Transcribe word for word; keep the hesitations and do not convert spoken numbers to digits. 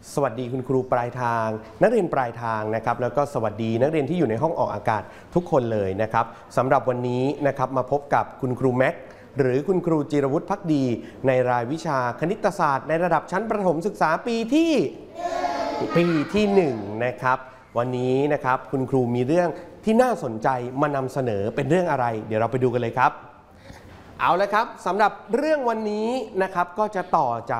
สวัสดีคุณครูปลายทางนักเรียนปลายทางนะครับแล้วก็สวัสดีนักเรียนที่อยู่ในห้องออกอากาศทุกคนเลยนะครับสำหรับวันนี้นะครับมาพบกับคุณครูแม็กหรือคุณครูจิรวุฒิภักดีในรายวิชาคณิตศาสตร์ในระดับชั้นประถมศึกษาปีที่ปีที่หนึ่งนะครับวันนี้นะครับคุณครูมีเรื่องที่น่าสนใจมานำเสนอเป็นเรื่องอะไรเดี๋ยวเราไปดูกันเลยครับเอาละครับสำหรับเรื่องวันนี้นะครับก็จะต่อจาก